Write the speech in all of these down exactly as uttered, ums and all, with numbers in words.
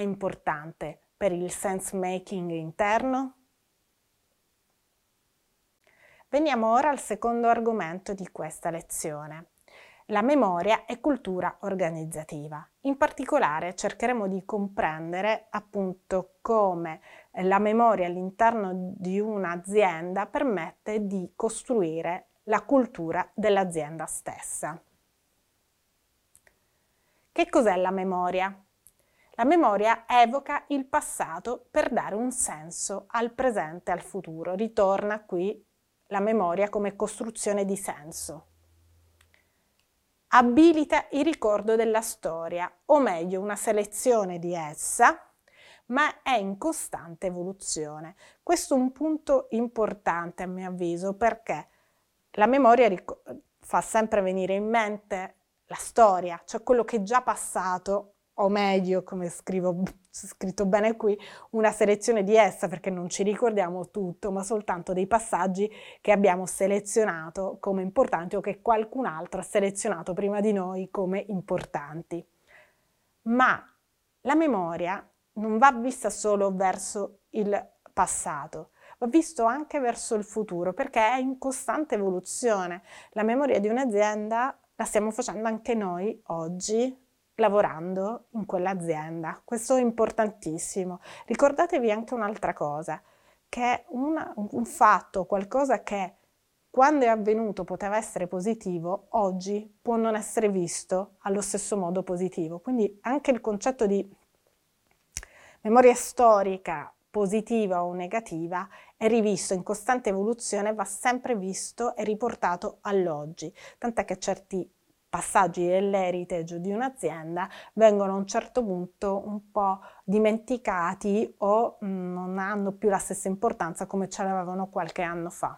importante per il sense making interno? Veniamo ora al secondo argomento di questa lezione. La memoria e cultura organizzativa. In particolare cercheremo di comprendere appunto come la memoria all'interno di un'azienda permette di costruire la cultura dell'azienda stessa. Che cos'è la memoria? La memoria evoca il passato per dare un senso al presente e al futuro. Ritorna qui la memoria come costruzione di senso. Abilita il ricordo della storia, o meglio una selezione di essa, ma è in costante evoluzione. Questo è un punto importante a mio avviso, perché la memoria fa sempre venire in mente la storia, cioè quello che è già passato, o meglio, come scrivo, scritto bene qui, una selezione di essa, perché non ci ricordiamo tutto, ma soltanto dei passaggi che abbiamo selezionato come importanti o che qualcun altro ha selezionato prima di noi come importanti. Ma la memoria non va vista solo verso il passato, va visto anche verso il futuro, perché è in costante evoluzione. La memoria di un'azienda la stiamo facendo anche noi oggi, lavorando in quell'azienda. Questo è importantissimo. Ricordatevi anche un'altra cosa, che è una, un fatto, qualcosa che quando è avvenuto poteva essere positivo, oggi può non essere visto allo stesso modo positivo. Quindi anche il concetto di memoria storica positiva o negativa è rivisto in costante evoluzione, va sempre visto e riportato all'oggi, tant'è che certi passaggi dell'heritage di un'azienda vengono a un certo punto un po' dimenticati o mh, non hanno più la stessa importanza come ce l'avevano qualche anno fa.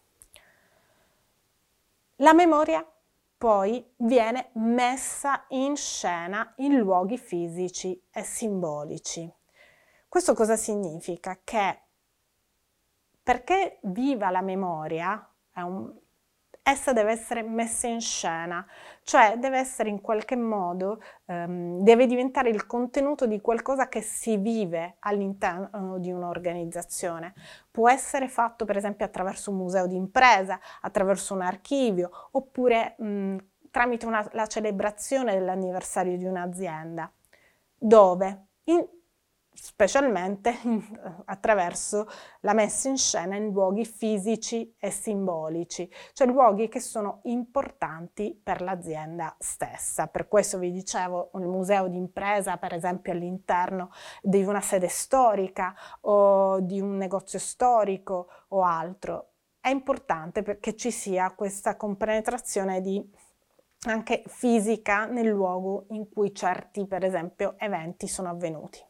La memoria poi viene messa in scena in luoghi fisici e simbolici. Questo cosa significa? Che perché viva la memoria, è un, essa deve essere messa in scena, cioè deve essere in qualche modo, ehm, deve diventare il contenuto di qualcosa che si vive all'interno di un'organizzazione. Può essere fatto per esempio attraverso un museo d'impresa, attraverso un archivio, oppure mh, tramite una, la celebrazione dell'anniversario di un'azienda, dove in, specialmente attraverso la messa in scena in luoghi fisici e simbolici, cioè luoghi che sono importanti per l'azienda stessa. Per questo vi dicevo, il museo d'impresa, per esempio all'interno di una sede storica o di un negozio storico o altro, è importante perché ci sia questa compenetrazione di anche fisica nel luogo in cui certi, per esempio, eventi sono avvenuti.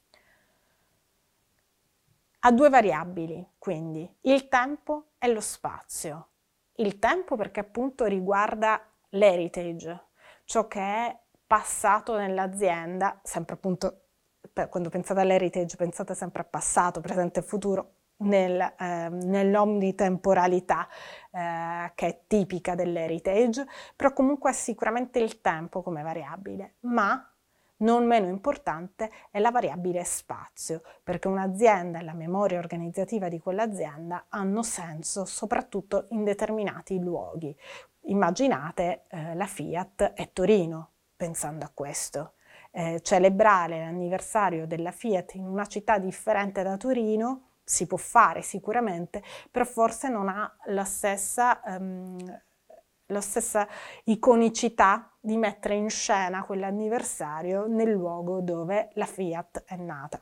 Ha due variabili, quindi, il tempo e lo spazio. Il tempo perché appunto riguarda l'heritage, ciò che è passato nell'azienda, sempre appunto, per, quando pensate all'heritage pensate sempre a passato, presente e futuro, nel, eh, nell'omnitemporalità eh, che è tipica dell'heritage, però comunque è sicuramente il tempo come variabile, ma non meno importante è la variabile spazio, perché un'azienda e la memoria organizzativa di quell'azienda hanno senso soprattutto in determinati luoghi. Immaginate eh, la Fiat e Torino, pensando a questo. Eh, celebrare l'anniversario della Fiat in una città differente da Torino si può fare sicuramente, però forse non ha la stessa, um, la stessa iconicità di mettere in scena quell'anniversario nel luogo dove la Fiat è nata.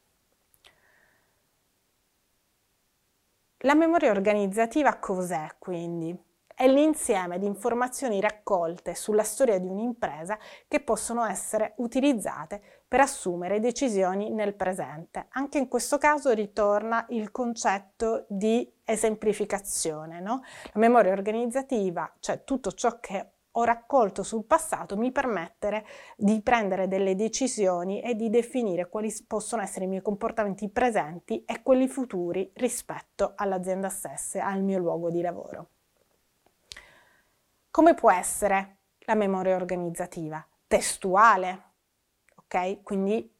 La memoria organizzativa cos'è quindi? È l'insieme di informazioni raccolte sulla storia di un'impresa che possono essere utilizzate per assumere decisioni nel presente. Anche in questo caso ritorna il concetto di esemplificazione, no? La memoria organizzativa, cioè tutto ciò che ho raccolto sul passato, mi permette di prendere delle decisioni e di definire quali possono essere i miei comportamenti presenti e quelli futuri rispetto all'azienda stessa, al mio luogo di lavoro. Come può essere la memoria organizzativa? Testuale, ok? Quindi